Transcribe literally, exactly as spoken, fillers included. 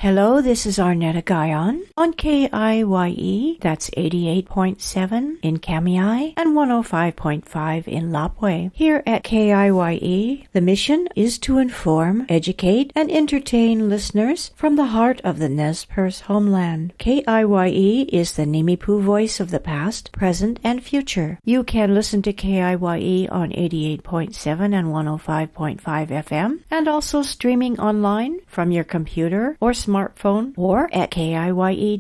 Hello, this is Arnetta Guyon on K I Y E, that's eighty-eight point seven in Kamiai and one oh five point five in Lapwai. Here at K I Y E, the mission is to inform, educate, and entertain listeners from the heart of the Nez Perce homeland. K I Y E is the Nimipu voice of the past, present, and future. You can listen to K I Y E on eighty-eight point seven and one oh five point five F M, and also streaming online from your computer or smartphone or at K I Y E